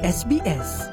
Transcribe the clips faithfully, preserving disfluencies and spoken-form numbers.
S B S.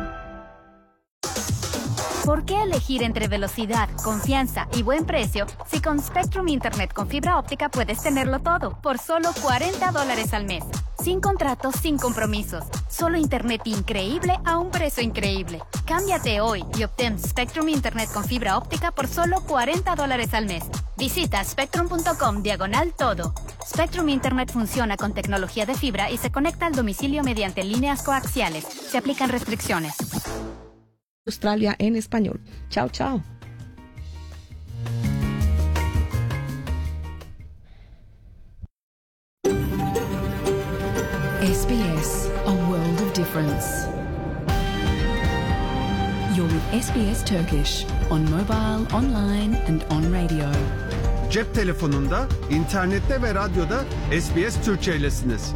¿Por qué elegir entre velocidad, confianza y buen precio si con Spectrum Internet con fibra óptica puedes tenerlo todo por solo cuarenta dólares al mes? Sin contratos, sin compromisos. Solo Internet increíble a un precio increíble. Cámbiate hoy y obtén Spectrum Internet con fibra óptica por solo cuarenta dólares al mes. Visita spectrum.com diagonal todo. Spectrum Internet funciona con tecnología de fibra y se conecta al domicilio mediante líneas coaxiales. Se aplican restricciones. Australia en español. Chao, chao. S B S, a world of difference. You're with S B S Turkish on mobile, online and on radio. Cep telefonunda, internette ve radyoda S B S Türkçe'ylesiniz.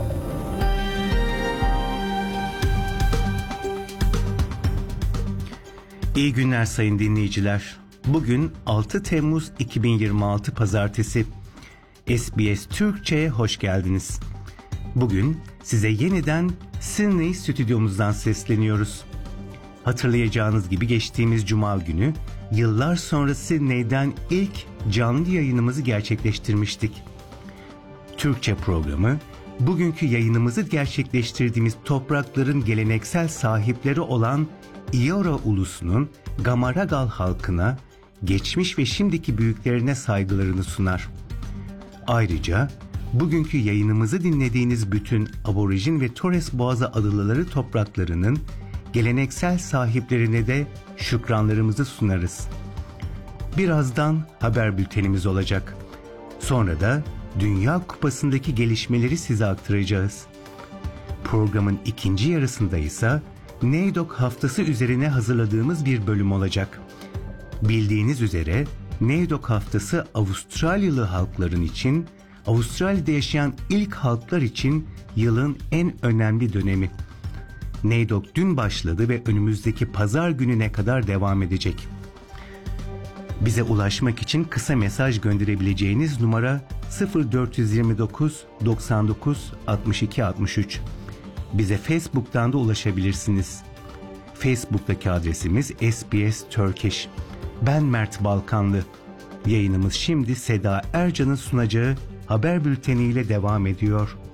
İyi günler sayın dinleyiciler. Bugün altı Temmuz iki bin yirmi altı Pazartesi. S B S Türkçe'ye hoş geldiniz. Bugün size yeniden Sydney stüdyomuzdan sesleniyoruz. Hatırlayacağınız gibi geçtiğimiz Cuma günü yıllar sonra Sydney'den ilk canlı yayınımızı gerçekleştirmiştik. Türkçe programı, bugünkü yayınımızı gerçekleştirdiğimiz toprakların geleneksel sahipleri olan Eora ulusunun Gamaragal halkına, geçmiş ve şimdiki büyüklerine saygılarını sunar. Ayrıca bugünkü yayınımızı dinlediğiniz bütün Aborjin ve Torres Boğazı adaları topraklarının geleneksel sahiplerine de şükranlarımızı sunarız. Birazdan haber bültenimiz olacak. Sonra da Dünya Kupası'ndaki gelişmeleri size aktaracağız. Programın ikinci yarısında ise NAIDOC haftası üzerine hazırladığımız bir bölüm olacak. Bildiğiniz üzere NAIDOC haftası Avustralyalı halkların için, Avustralya'da yaşayan ilk halklar için yılın en önemli dönemi. NAIDOC dün başladı ve önümüzdeki pazar gününe kadar devam edecek. Bize ulaşmak için kısa mesaj gönderebileceğiniz numara sıfır dört yirmi dokuz doksan dokuz altmış iki altmış üç. Bize Facebook'tan da ulaşabilirsiniz. Facebook'taki adresimiz S B S Turkish. Ben Mert Balkanlı. Yayınımız şimdi Seda Ercan'ın sunacağı haber bülteniyle devam ediyor.